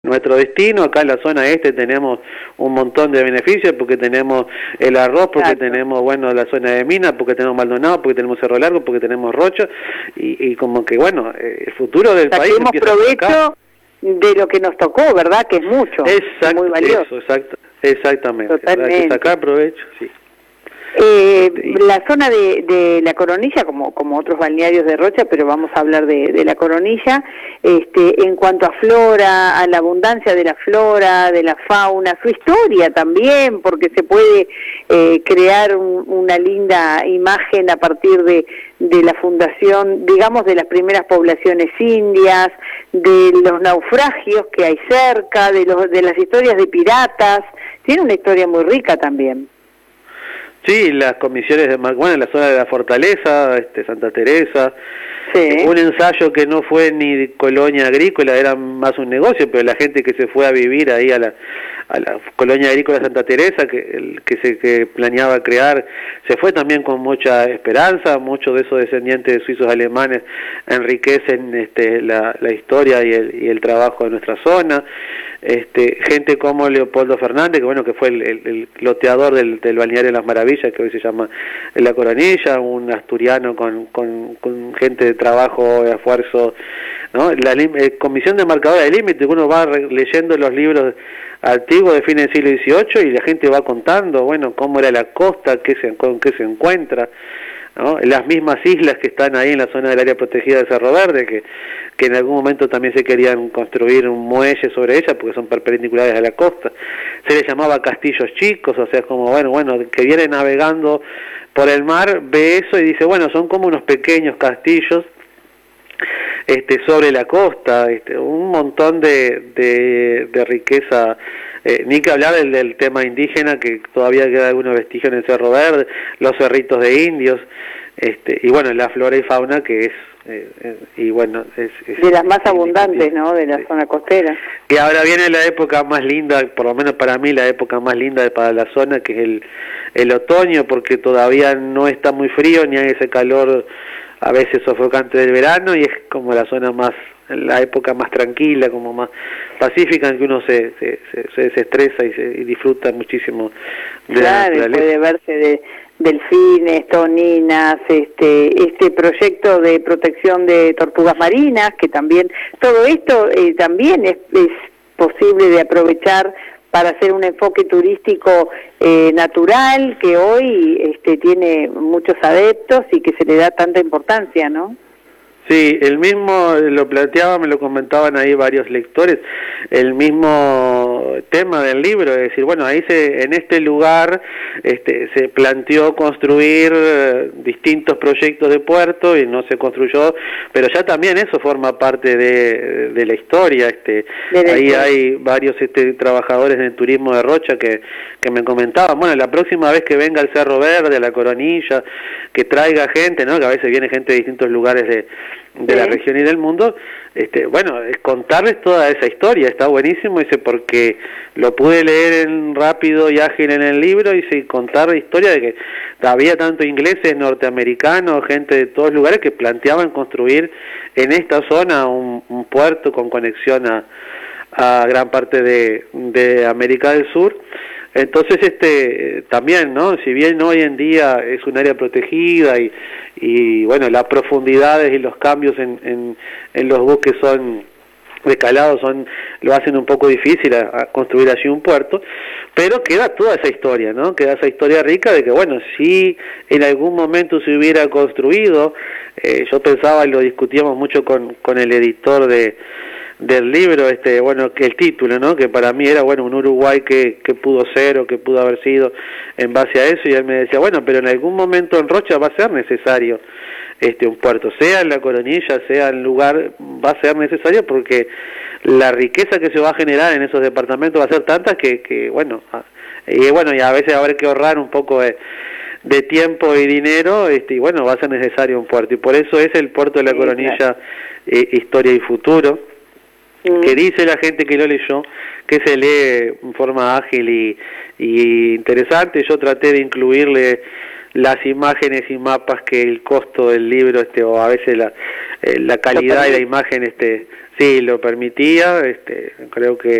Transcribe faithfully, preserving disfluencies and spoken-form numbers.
Nuestro destino, acá en la zona este tenemos un montón de beneficios porque tenemos el arroz, porque Exacto. tenemos, bueno, la zona de minas, porque tenemos Maldonado, porque tenemos Cerro Largo, porque tenemos Rocha, y, y como que, bueno, el futuro del país empieza provecho de lo que nos tocó, ¿verdad? Que es mucho, exacto, muy valioso. Eso, exacto, exactamente, Totalmente. Hay que sacar provecho, sí. Eh, la zona de, de la Coronilla, como como otros balnearios de Rocha, pero vamos a hablar de, de la Coronilla, este, en cuanto a flora, a la abundancia de la flora, de la fauna, su historia también, porque se puede eh, crear un, una linda imagen a partir de, de la fundación, digamos, de las primeras poblaciones indias, de los naufragios que hay cerca, de, los, de las historias de piratas. Tiene una historia muy rica también. Sí, las comisiones de bueno, en la zona de la Fortaleza, este, Santa Teresa, sí. Un ensayo que no fue ni colonia agrícola, era más un negocio, pero la gente que se fue a vivir ahí a la, a la colonia agrícola de Santa Teresa, que, el, que se que planeaba crear, se fue también con mucha esperanza. Muchos de esos descendientes de suizos alemanes enriquecen este, la, la historia y el, y el trabajo de nuestra zona. Este, gente como Leopoldo Fernández, que bueno, que fue el, el, el loteador del, del balneario de las Maravillas, que hoy se llama La Coronilla, un asturiano con, con, con gente de trabajo, de esfuerzo, ¿no? La eh, comisión de marcadora de límite, uno va leyendo los libros antiguos de fines del siglo dieciocho y la gente va contando, bueno, cómo era la costa, qué se, con qué se encuentra, ¿no? Las mismas islas que están ahí en la zona del área protegida de Cerro Verde, que, que en algún momento también se querían construir un muelle sobre ellas porque son perpendiculares a la costa. Se les llamaba castillos chicos, o sea, es como, bueno, bueno, que viene navegando por el mar, ve eso y dice, bueno, son como unos pequeños castillos este, sobre la costa, este, un montón de, de, de riqueza. Eh, ni que hablar del, del tema indígena, que todavía queda algunos vestigios en el Cerro Verde, los cerritos de indios, este, y bueno, la flora y fauna que es, eh, eh, y bueno, es, es de las más abundantes, ¿no?, de la sí. zona costera. Y ahora viene la época más linda, por lo menos para mí la época más linda para la zona, que es el, el otoño, porque todavía no está muy frío, ni hay ese calor a veces sofocante del verano, y es como la zona más, la época más tranquila, como más pacífica, en que uno se, se, se, se desestresa y, se, y disfruta muchísimo de claro, la naturaleza. Puede verse de delfines, toninas, este, este proyecto de protección de tortugas marinas, que también, todo esto eh, también es, es posible de aprovechar para hacer un enfoque turístico eh, natural, que hoy este, tiene muchos adeptos y que se le da tanta importancia, ¿no? Sí, el mismo lo planteaba, me lo comentaban ahí varios lectores, el mismo tema del libro, es decir, bueno, ahí se, en este lugar este, se planteó construir eh, distintos proyectos de puerto y no se construyó, pero ya también eso forma parte de, de la historia. Este, de ahí hay varios este, trabajadores del turismo de Rocha que, que me comentaban, bueno, la próxima vez que venga al Cerro Verde, a la Coronilla, que traiga gente, ¿no?, que a veces viene gente de distintos lugares de de sí. la región y del mundo, este, bueno, es contarles toda esa historia, está buenísimo, dice, porque lo pude leer en rápido y ágil en el libro, y sí, contar la historia de que había tanto ingleses, norteamericanos, gente de todos lugares que planteaban construir en esta zona un, un puerto con conexión a, a gran parte de, de América del Sur. Entonces, este, también, ¿no?, si bien hoy en día es un área protegida y, y bueno, las profundidades y los cambios en, en, en los buques son descalados, son, lo hacen un poco difícil a, a construir allí un puerto, pero queda toda esa historia, ¿no?, queda esa historia rica de que, bueno, si en algún momento se hubiera construido, eh, yo pensaba y lo discutíamos mucho con, con el editor de del libro, este, bueno, que el título, ¿no?, que para mí era, bueno, un Uruguay que, que pudo ser o que pudo haber sido en base a eso, y él me decía, bueno, pero en algún momento en Rocha va a ser necesario este un puerto, sea en la Coronilla, sea en lugar, va a ser necesario porque la riqueza que se va a generar en esos departamentos va a ser tanta que, que bueno, y bueno, y a veces va a haber que ahorrar un poco de de tiempo y dinero, este, y bueno, va a ser necesario un puerto, y por eso es el puerto de la Coronilla, sí, claro. eh, Historia y Futuro, que dice la gente que lo leyó, que se lee en forma ágil y, y interesante. Yo traté de incluirle las imágenes y mapas que el costo del libro, este, o a veces la, eh, la calidad de la imagen, este, sí, lo permitía, este, creo que